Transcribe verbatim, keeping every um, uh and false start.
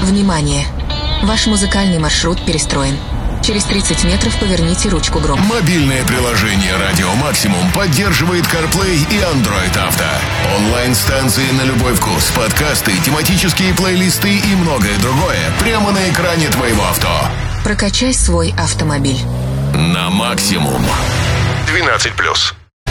Внимание! Ваш музыкальный маршрут перестроен. Через тридцать метров поверните ручку грома. Мобильное приложение «Радио Максимум» поддерживает CarPlay и Android Auto. Онлайн-станции на любой вкус, подкасты, тематические плейлисты и многое другое прямо на экране твоего авто. Прокачай свой автомобиль. На максимум. двенадцать плюс.